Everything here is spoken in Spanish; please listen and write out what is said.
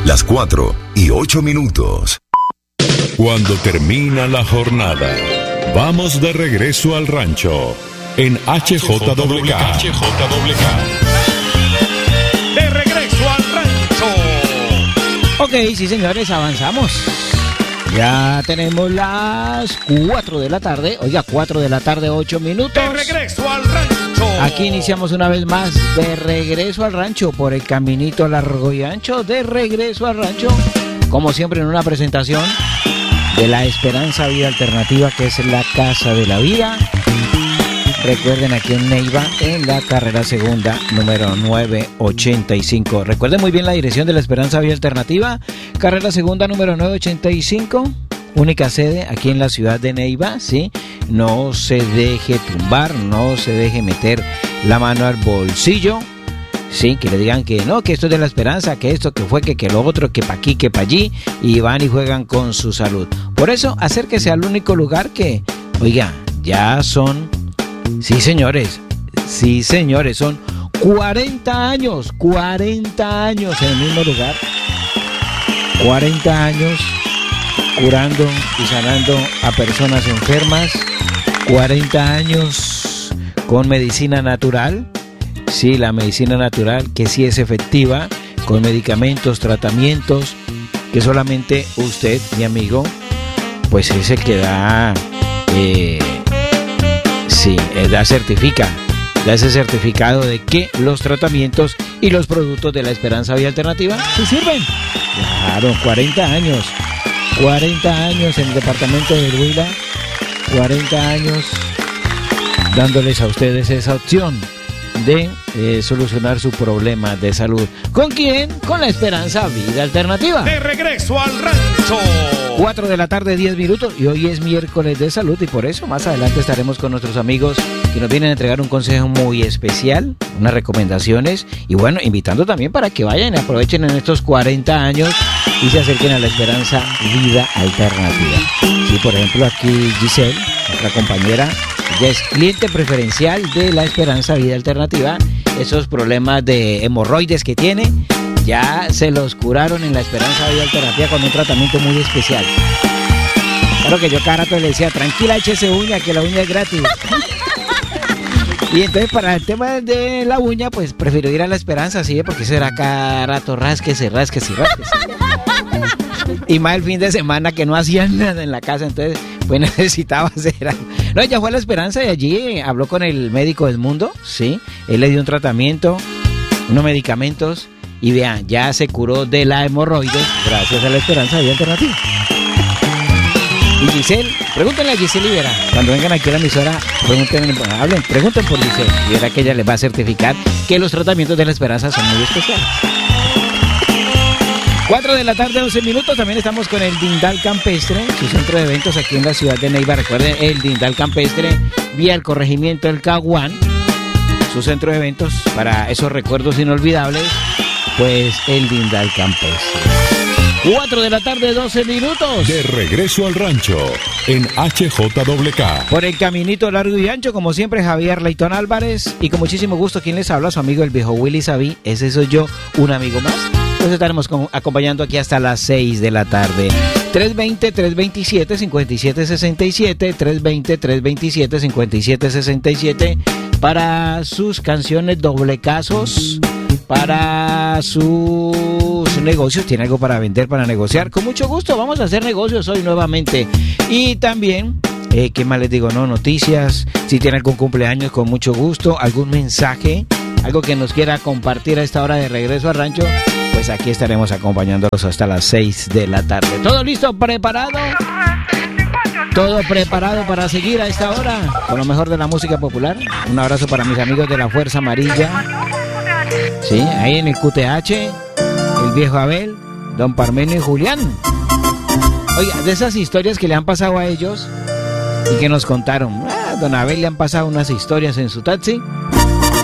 las 4:08. Cuando termina la jornada, vamos de regreso al rancho en HJWK. De regreso al rancho. Ok, sí señores, avanzamos. Ya tenemos las 4 de la tarde. Oiga, 4 de la tarde, 8 minutos. De regreso al rancho. Aquí iniciamos una vez más de regreso al rancho por el caminito largo y ancho. De regreso al rancho. Como siempre en una presentación de la Esperanza Vida Alternativa, que es la Casa de la Vida. Recuerden, aquí en Neiva, en la carrera segunda, número 985. Recuerden muy bien la dirección de la Esperanza Vida Alternativa, carrera segunda, número 985. Única sede aquí en la ciudad de Neiva, ¿sí? No se deje tumbar, no se deje meter la mano al bolsillo. Sí, que le digan que no, que esto es de la esperanza, que esto, que fue, que lo otro, que pa' aquí, que pa' allí, y van y juegan con su salud. Por eso, acérquese al único lugar que, oiga, ya son, sí señores, son 40 años en el mismo lugar, 40 años curando y sanando a personas enfermas, 40 años con medicina natural. Sí, la medicina natural, que sí es efectiva, con medicamentos, tratamientos, que solamente usted, mi amigo, pues es el que da ese certificado de que los tratamientos y los productos de la Esperanza Vida Alternativa sí sirven. Claro, 40 años en el departamento de Huila, 40 años dándoles a ustedes esa opción de solucionar su problema de salud. ¿Con quién? Con la Esperanza Vida Alternativa. De regreso al rancho. 4 de la tarde, 10 minutos, y hoy es miércoles de salud, y por eso más adelante estaremos con nuestros amigos que nos vienen a entregar un consejo muy especial, unas recomendaciones, y bueno, invitando también para que vayan y aprovechen en estos 40 años y se acerquen a la Esperanza Vida Alternativa. Sí, por ejemplo, aquí Giselle, nuestra compañera, ya es cliente preferencial de la Esperanza Vida Alternativa. Esos problemas de hemorroides que tiene, ya se los curaron en la Esperanza Vida Alternativa con un tratamiento muy especial. Claro que yo cada rato le decía, tranquila, échese uña, que la uña es gratis. Y entonces para el tema de la uña, pues prefiero ir a la Esperanza, ¿sí? Porque será cada rato rásquese. Y más el fin de semana que no hacían nada en la casa, entonces pues necesitaba hacer algo. No, ella fue a la Esperanza y allí habló con el médico del mundo, ¿sí? Él le dio un tratamiento, unos medicamentos, y vean, ya se curó de la hemorroides gracias a la Esperanza Vida Alternativa. Y Giselle, pregúntenle a Giselle y verá, cuando vengan aquí a la emisora, pregunten por Giselle, y verá que ella les va a certificar que los tratamientos de la Esperanza son muy especiales. 4 de la tarde, 11 minutos, también estamos con el Dindal Campestre, su centro de eventos aquí en la ciudad de Neiva. Recuerden, el Dindal Campestre, vía el corregimiento del Caguán, su centro de eventos para esos recuerdos inolvidables, pues el Dindal Campestre. 4 de la tarde, 12 minutos. De regreso al rancho en HJWK. Por el caminito largo y ancho, como siempre, Javier Leighton Álvarez, y con muchísimo gusto, quien les habla, su amigo el viejo Willy Sabí. Ese soy yo, un amigo más. Nos estaremos acompañando aquí hasta las 6 de la tarde. 320-327-5767, 320-327-5767, para sus canciones doble casos, para sus negocios. ¿Tiene algo para vender, para negociar? Con mucho gusto, vamos a hacer negocios hoy nuevamente. Y también, ¿qué más les digo? No, noticias, si tiene algún cumpleaños, con mucho gusto, algún mensaje, algo que nos quiera compartir a esta hora de regreso al rancho, pues aquí estaremos acompañándolos hasta las 6 de la tarde. ¿Todo listo? ¿Preparado? Todo preparado para seguir a esta hora con lo mejor de la música popular. Un abrazo para mis amigos de la Fuerza Amarilla. Sí, ahí en el QTH, el viejo Abel, don Parmenio y Julián. Oiga, de esas historias que le han pasado a ellos y que nos contaron. Don Abel le han pasado unas historias en su taxi.